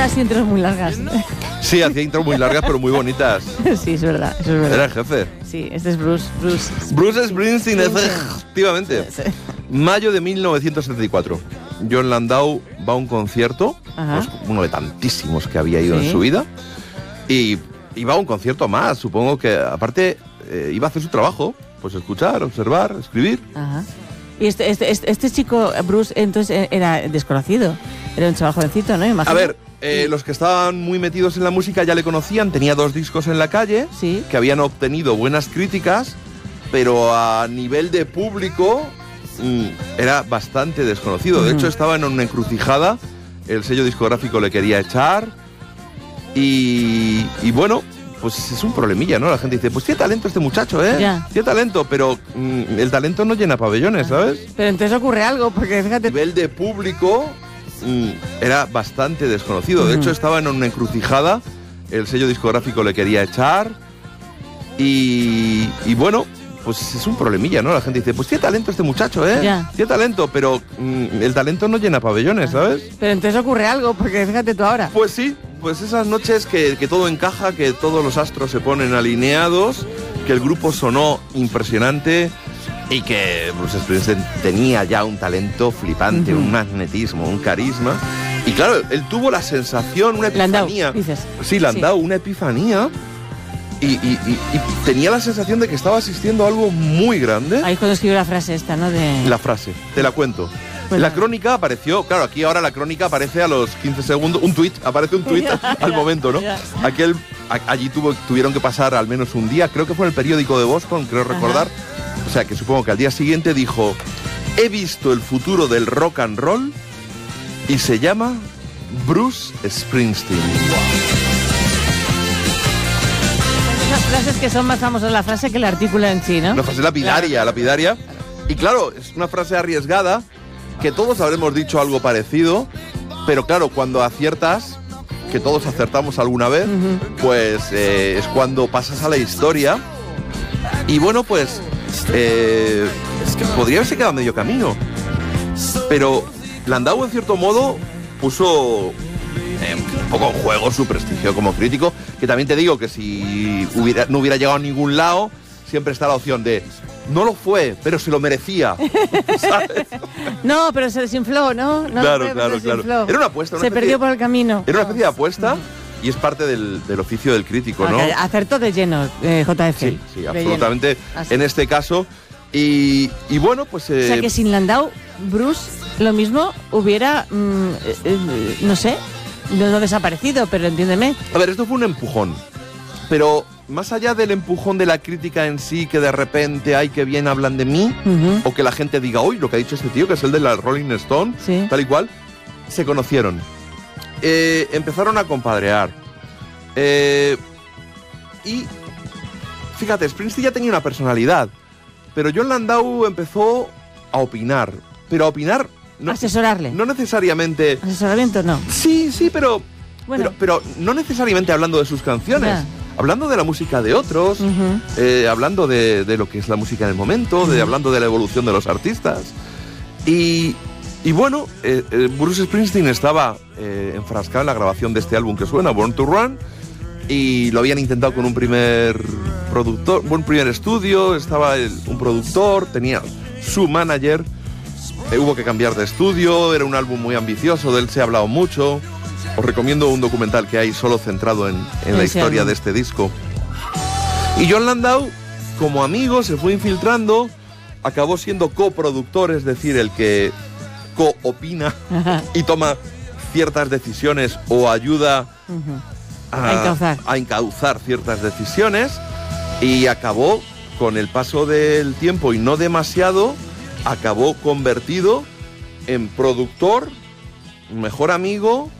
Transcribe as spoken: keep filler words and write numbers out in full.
así intros muy largas. Sí, hacía intros muy largas, pero muy bonitas. Sí, es verdad, eso es verdad. Era el jefe. Sí, este es Bruce. Bruce, Bruce Springsteen, efectivamente. Sí, sí. Mayo de mil novecientos setenta y cuatro. John Landau va a un concierto, Ajá. pues, uno de tantísimos que había ido Sí. en su vida, y iba a un concierto más. Supongo que, aparte, eh, iba a hacer su trabajo, pues escuchar, observar, escribir. Ajá. Y este, este, este, este chico, Bruce, entonces era desconocido. Era un chaval jovencito, ¿no? Imagino. A ver, eh, los que estaban muy metidos en la música ya le conocían, tenía dos discos en la calle, Sí. que habían obtenido buenas críticas, pero a nivel de público mm, era bastante desconocido. De Ujú. hecho, estaba en una encrucijada, el sello discográfico le quería echar, y, y bueno, pues es un problemilla, ¿no? La gente dice, pues tiene talento este muchacho, ¿eh? Ya. Tiene talento, pero mm, el talento no llena pabellones, ¿sabes? Pero entonces ocurre algo, porque A fíjate... nivel de público mm, era bastante desconocido. De Ujú. hecho, estaba en una encrucijada, el sello discográfico le quería echar, y, y bueno, pues es un problemilla, ¿no? La gente dice, pues tiene talento este muchacho, ¿eh? Ya. Tiene talento, pero mm, el talento no llena pabellones, ¿sabes? Pero entonces ocurre algo, porque fíjate tú ahora. Pues sí, pues esas noches que, que todo encaja, que todos los astros se ponen alineados, que el grupo sonó impresionante y que Bruce Springsteen tenía ya un talento flipante, Ujú. un magnetismo, un carisma. Y claro, él tuvo la sensación, una Landau, epifanía. dices. Sí, Landau, una epifanía. Y, y- y- y tenía la sensación de que estaba asistiendo a algo muy grande. Ahí es cuando escribió la frase esta, ¿no? De... La frase, te la cuento. Pues la nada. crónica apareció, claro, aquí ahora la crónica aparece a los quince segundos, un tuit, aparece un tuit Ya, al ya, momento, ¿no? ya. Aquel, a- allí tuvo, tuvieron que pasar al menos un día, creo que fue en el periódico de Boston, creo Ajá. recordar. O sea, que supongo que al día siguiente dijo, he visto el futuro del rock and roll y se llama Bruce Springsteen. Esas frases que son más famosas la frase que el artículo en sí, ¿no? Una frase lapidaria, lapidaria. Y claro, es una frase arriesgada, que todos habremos dicho algo parecido, pero claro, cuando aciertas, que todos acertamos alguna vez, Ujú. pues eh, es cuando pasas a la historia. Y bueno, pues eh, podría haberse quedado a medio camino. Pero Landau, en cierto modo, puso eh, un poco en juego su prestigio como crítico, que también te digo que si hubiera, no hubiera llegado a ningún lado, siempre está la opción de no lo fue, pero se lo merecía. ¿Sabes? No, pero se desinfló, ¿no? No Claro, fue, pero claro, se claro. desinfló. Era una apuesta, una Se especie- perdió por el camino. Era una especie de apuesta y es parte del, del oficio del crítico, ¿no? Ok, acertó de lleno, eh, J F. Sí, sí, De absolutamente. lleno. Así. En este caso. Y, y bueno, pues... O sea eh, que sin Landau, Bruce lo mismo hubiera, mm, eh, eh, no sé, no, no desaparecido, pero entiéndeme. A ver, esto fue un empujón. Pero más allá del empujón de la crítica en sí, que de repente, ay, que bien hablan de mí, Ujú. o que la gente diga, uy, lo que ha dicho este tío, que es el de la Rolling Stone, Sí. tal y cual, se conocieron. Eh, empezaron a compadrear. Eh, y fíjate, Springsteen ya tenía una personalidad, pero John Landau empezó a opinar. Pero a opinar no, Asesorarle. no necesariamente... Asesoramiento no. Sí, sí, pero, Bueno. pero, pero no necesariamente hablando de sus canciones. Ya. Hablando de la música de otros, Ujú. eh, hablando de, de lo que es la música del momento, de hablando de la evolución de los artistas. Y, y bueno, eh, eh, Bruce Springsteen estaba eh, enfrascado en la grabación de este álbum que suena, Born to Run, y lo habían intentado con un primer productor, un primer estudio, estaba el- un productor, tenía su manager, eh, hubo que cambiar de estudio, era un álbum muy ambicioso, de él se ha hablado mucho. Os recomiendo un documental que hay solo centrado en, en la Ese historia álbum. de este disco. Y John Landau, como amigo, se fue infiltrando, acabó siendo coproductor, es decir, el que co-opina Ajá. y toma ciertas decisiones o ayuda Ujú. a, A encauzar. a encauzar ciertas decisiones, y acabó, con el paso del tiempo y no demasiado, acabó convertido en productor, mejor amigo